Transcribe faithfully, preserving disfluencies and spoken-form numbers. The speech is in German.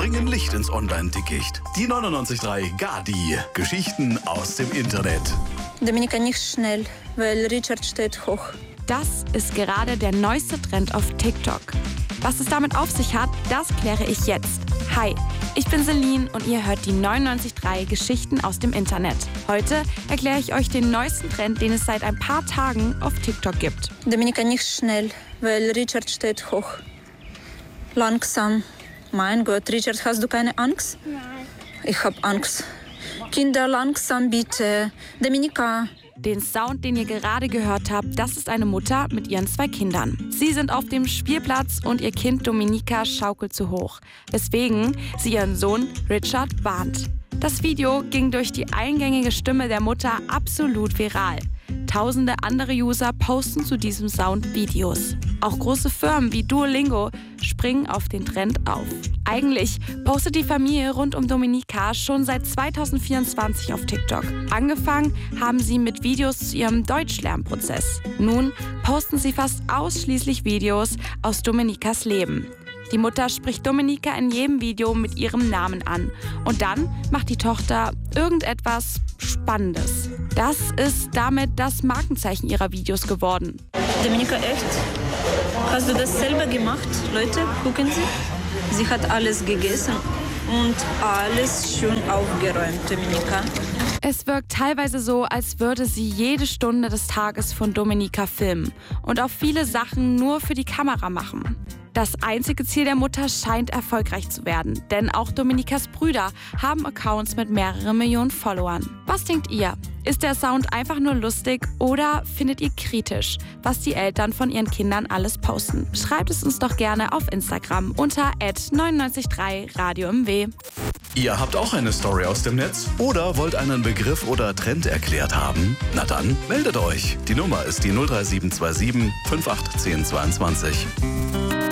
bringen Licht ins Online-Dickicht. Die neunundneunzig Komma drei Gadi. Geschichten aus dem Internet. Dominika nicht schnell, weil Richard steht hoch. Das ist gerade der neueste Trend auf TikTok. Was es damit auf sich hat, das kläre ich jetzt. Hi, ich bin Celine und ihr hört die neunundneunzig Komma drei Geschichten aus dem Internet. Heute erkläre ich euch den neuesten Trend, den es seit ein paar Tagen auf TikTok gibt. Dominika nicht schnell, weil Richard steht hoch. Langsam. Mein Gott, Richard, hast du keine Angst? Nein. Ich hab Angst. Kinder, langsam bitte. Dominika. Den Sound, den ihr gerade gehört habt, das ist eine Mutter mit ihren zwei Kindern. Sie sind auf dem Spielplatz und ihr Kind Dominika schaukelt zu hoch, weswegen sie ihren Sohn Richard warnt. Das Video ging durch die eingängige Stimme der Mutter absolut viral. Tausende andere User posten zu diesem Sound Videos. Auch große Firmen wie Duolingo springen auf den Trend auf. Eigentlich postet die Familie rund um Dominika schon seit zweitausendvierundzwanzig auf TikTok. Angefangen haben sie mit Videos zu ihrem Deutschlernprozess. Nun posten sie fast ausschließlich Videos aus Dominikas Leben. Die Mutter spricht Dominika in jedem Video mit ihrem Namen an. Und dann macht die Tochter irgendetwas Spannendes. Das ist damit das Markenzeichen ihrer Videos geworden. Dominika, echt? Hast du das selber gemacht? Leute, gucken Sie. Sie hat alles gegessen und alles schön aufgeräumt, Dominika. Es wirkt teilweise so, als würde sie jede Stunde des Tages von Dominika filmen und auch viele Sachen nur für die Kamera machen. Das einzige Ziel der Mutter scheint erfolgreich zu werden, denn auch Dominikas Brüder haben Accounts mit mehreren Millionen Followern. Was denkt ihr? Ist der Sound einfach nur lustig oder findet ihr kritisch, was die Eltern von ihren Kindern alles posten? Schreibt es uns doch gerne auf Instagram unter at neunundneunzig Komma drei Radio M W. Ihr habt auch eine Story aus dem Netz oder wollt einen Begriff oder Trend erklärt haben? Na dann, meldet euch. Die Nummer ist die null drei sieben zwei sieben fünf acht eins null zwei zwei.